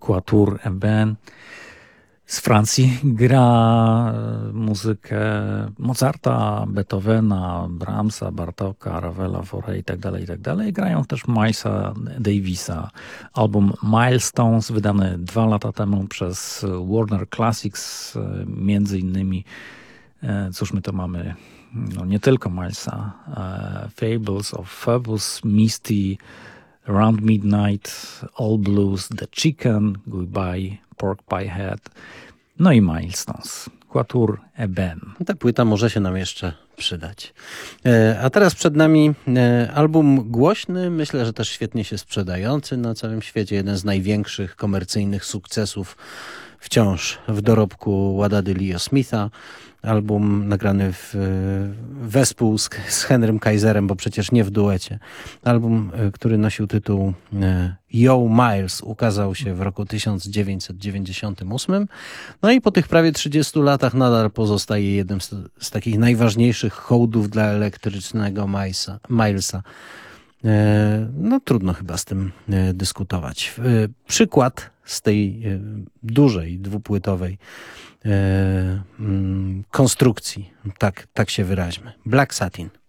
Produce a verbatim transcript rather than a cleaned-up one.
Quatuor Eben. Z Francji gra muzykę Mozarta, Beethovena, Brahmsa, Bartoka, Ravela, Fauré i tak dalej, i tak dalej. Grają też Milesa Davisa. Album Milestones, wydany dwa lata temu przez Warner Classics, między innymi, cóż my to mamy, no nie tylko Milesa, Fables of Phoebus, Misty, Around Midnight, All Blues, The Chicken, Goodbye, Pork Pie Head, no i Milestones. Quatuor Eben. Ta płyta może się nam jeszcze przydać. A teraz przed nami album głośny, myślę, że też świetnie się sprzedający na całym świecie. Jeden z największych komercyjnych sukcesów wciąż w dorobku Wadady Leo Smitha. Album nagrany w, wespół z, z Henrym Kaiserem, bo przecież nie w duecie. Album, który nosił tytuł Yo Miles, ukazał się w roku tysiąc dziewięćset dziewięćdziesiątym ósmym. No i po tych prawie trzydziestu latach nadal pozostaje jednym z, z takich najważniejszych hołdów dla elektrycznego Milesa. Milesa. No trudno chyba z tym dyskutować. Przykład z tej dużej, dwupłytowej konstrukcji, tak, tak się wyraźmy. Black Satin.